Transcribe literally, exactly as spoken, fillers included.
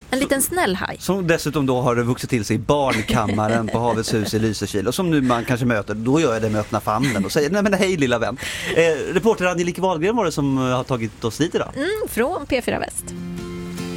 En liten snäll haj. Som dessutom då har det vuxit till sig i barnkammaren på Havets hus i Lysekil. Och som nu man kanske möter, då gör jag det med öppna famnen och säger, nej men hej lilla vän. Eh, reporter Angelique Wahlgren var det som har tagit oss dit idag. Mm, från P fyra Väst.